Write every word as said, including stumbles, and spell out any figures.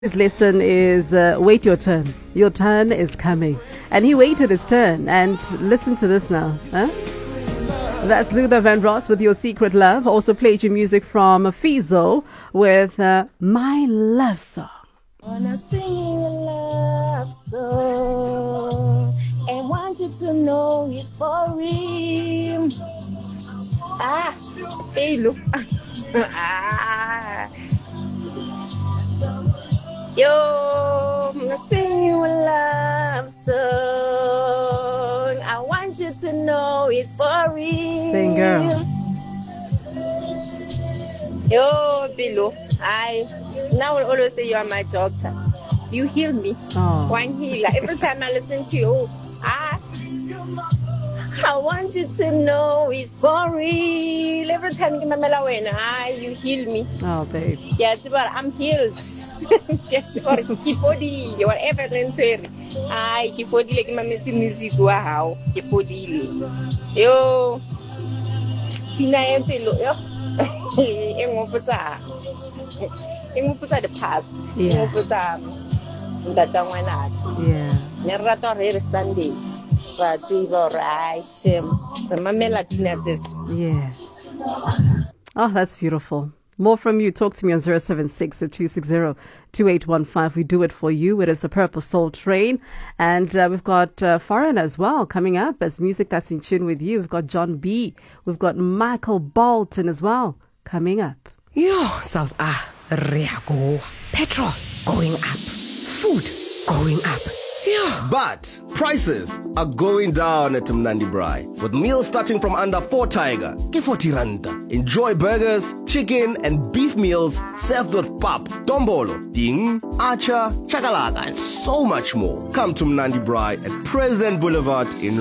His lesson is uh, wait your turn. Your turn is coming. And he waited his turn. And listen to this now. Huh? That's Luther Vandross with Your Secret Love. Also played your music from Fizo with uh, My Love Song. Wanna sing a love song and want you to know it's for real. Ah, hey, look. ah. Yo, I'm gonna sing you a love song. I want you to know it's for real. Sing, girl. Yo, Bilo, I now will always say you are my doctor. You heal me. Oh. One healer. Every time I listen to you, I, I want you to know it's for real. Every time you remember when I, you heal me. Oh, babe. Yes, but I'm healed. Yes, but keep body, whatever I'm saying. I keep body like my music. Wow, keep body. Yo, Pina and Bilo. Yo. In what was that? In what was that the past? In what was that? That don't want that. Yeah. Never thought here Sunday. But we were right. The Mamela Tina's. Yes. Oh, that's beautiful. More from you. Talk to me on zero seven six, two six zero, two eight one five. We do it for you. It is the Purple Soul Train. And uh, we've got uh, Foreign as well coming up as music that's in tune with you. We've got John B. We've got Michael Bolton as well coming up. Yo, South Africa. Petrol going up. Food going up. Yeah. But prices are going down at Mnandi Braai. With meals starting from under four tiger, ke forty rand. Enjoy burgers, chicken and beef meals served with pap, dombolo, ding, acha, chakalaka and so much more. Come to Mnandi Braai at President Boulevard in